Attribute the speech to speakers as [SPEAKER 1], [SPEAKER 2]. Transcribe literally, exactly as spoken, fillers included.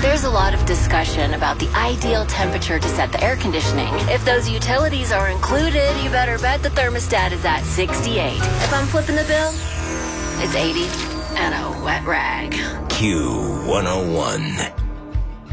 [SPEAKER 1] There's a lot of discussion about the ideal temperature to set the air conditioning. If those utilities are included, you better bet the thermostat is at sixty-eight. If I'm flipping the bill, it's eighty and a wet rag.
[SPEAKER 2] Q one oh one.